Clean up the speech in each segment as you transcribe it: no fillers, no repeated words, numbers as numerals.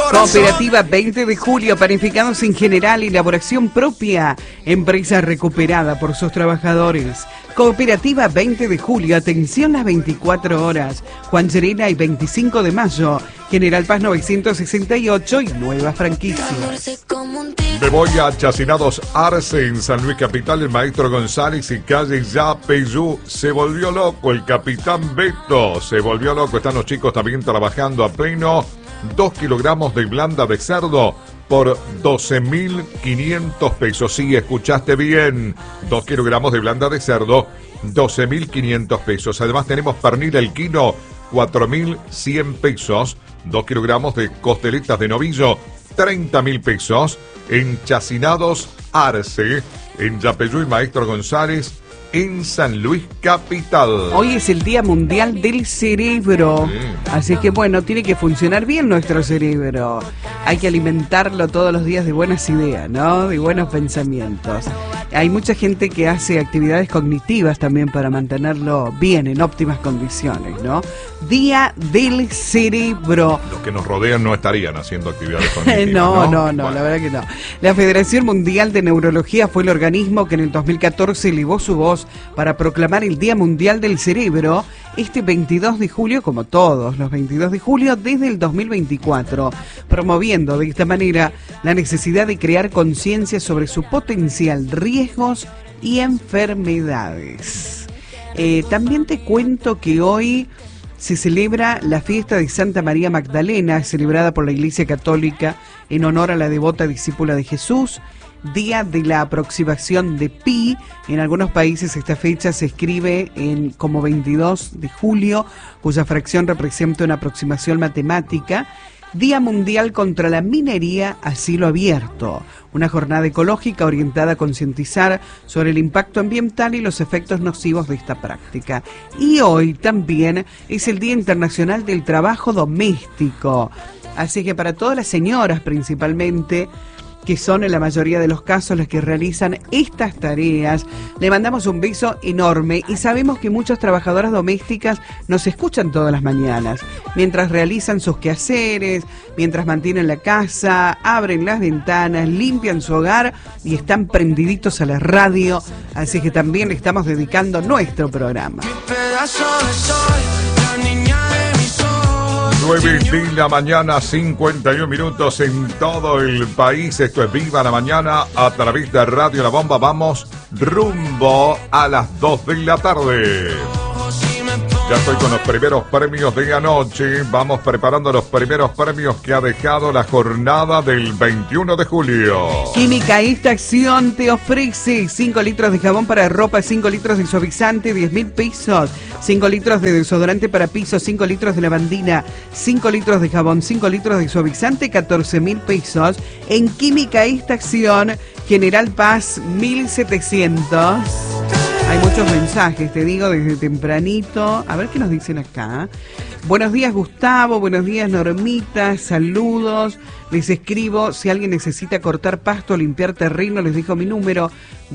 Cooperativa 20 de Julio, panificados en general, elaboración propia, empresa recuperada por sus trabajadores. Cooperativa 20 de Julio, atención las 24 horas. Juan Serena y 25 de mayo, General Paz 968 y nueva franquicia. Me voy a Chacinados Arce en San Luis Capital. El maestro González y calle Yapeyú. Se volvió loco el capitán Beto. Se volvió loco. Están los chicos también trabajando a pleno. 2 kilogramos de blanda de cerdo por 12.500 pesos. Sí, escuchaste bien. 2 kilogramos de blanda de cerdo, 12.500 pesos. Además tenemos pernil el kilo, 4.100 pesos. 2 kilogramos de costeletas de novillo, 30.000 pesos. En Chacinados Arce, en Yapeyú y Maestro González, en San Luis Capital. Hoy es el Día Mundial del Cerebro. Así que bueno, tiene que funcionar bien nuestro cerebro. Hay que alimentarlo todos los días de buenas ideas, ¿no? De buenos pensamientos. Hay mucha gente que hace actividades cognitivas también para mantenerlo bien, en óptimas condiciones, ¿no? Día del Cerebro. Los que nos rodean no estarían haciendo actividades cognitivas, No, bueno. la verdad que no. La Federación Mundial de Neurología fue el organismo que en el 2014 elevó su voz para proclamar el Día Mundial del Cerebro este 22 de julio, como todos los 22 de julio, desde el 2024, promoviendo de esta manera la necesidad de crear conciencia sobre su potencial, riesgos y enfermedades. También te cuento que hoy se celebra la fiesta de Santa María Magdalena, celebrada por la Iglesia Católica en honor a la devota discípula de Jesús. Día de la aproximación de Pi. En algunos países esta fecha se escribe como 22 de julio, cuya fracción representa una aproximación matemática. Día Mundial contra la Minería a Cielo Abierto, una jornada ecológica orientada a concientizar sobre el impacto ambiental y los efectos nocivos de esta práctica. Y hoy también es el Día Internacional del Trabajo Doméstico. Así que para todas las señoras principalmente, que son en la mayoría de los casos las que realizan estas tareas, le mandamos un beso enorme y sabemos que muchas trabajadoras domésticas nos escuchan todas las mañanas, mientras realizan sus quehaceres, mientras mantienen la casa, abren las ventanas, limpian su hogar y están prendiditos a la radio, así que también le estamos dedicando nuestro programa. 9 de la mañana, 51 minutos en todo el país. Esto es Viva la Mañana a través de Radio La Bomba. Vamos rumbo a las 2 de la tarde. Ya estoy con los primeros premios de anoche. Vamos preparando los primeros premios que ha dejado la jornada del 21 de julio. Química Estación te ofrece 5 litros de jabón para ropa, 5 litros de suavizante, 10.000 pesos. 5 litros de desodorante para piso, 5 litros de lavandina, 5 litros de jabón, 5 litros de suavizante, 14.000 pesos. En Química Estación, General Paz 1700. Hay muchos mensajes, te digo, desde tempranito. A ver qué nos dicen acá. Buenos días, Gustavo. Buenos días, Normita. Saludos. Les escribo, si alguien necesita cortar pasto, limpiar terreno, les dejo mi número,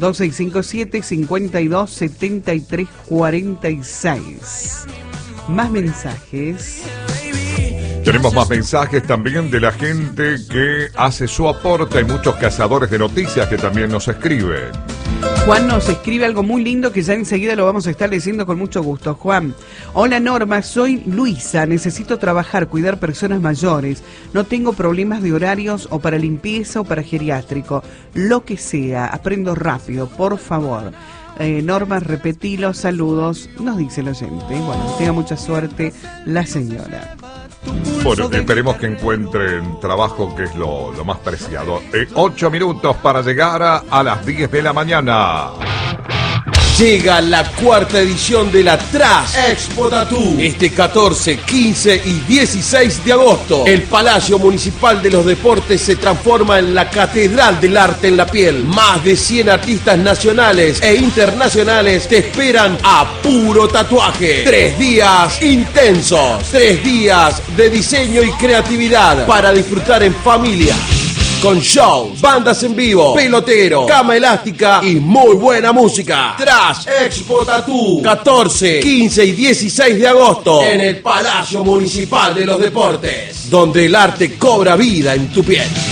2657-527346. Más mensajes. Tenemos más mensajes también de la gente que hace su aporte. Hay muchos cazadores de noticias que también nos escriben. Juan nos escribe algo muy lindo que ya enseguida lo vamos a estar leyendo con mucho gusto. Juan: hola Norma, soy Luisa, necesito trabajar, cuidar personas mayores, no tengo problemas de horarios o para limpieza o para geriátrico, lo que sea, aprendo rápido, por favor. Norma, repetilo, saludos, nos dice el oyente. Bueno, tenga mucha suerte la señora. Bueno, esperemos que encuentren trabajo, que es lo más preciado. 8 minutos para llegar a las 10 de la mañana. Llega la cuarta edición de la Trash Expo Tattoo. Este 14, 15 y 16 de agosto, el Palacio Municipal de los Deportes se transforma en la Catedral del Arte en la Piel. Más de 100 artistas nacionales e internacionales te esperan a puro tatuaje. 3 días intensos, 3 días de diseño y creatividad para disfrutar en familia. con shows, bandas en vivo, pelotero, cama elástica y muy buena música. Trash Expo Tattoo, 14, 15 y 16 de agosto en el Palacio Municipal de los Deportes, donde el arte cobra vida en tu piel.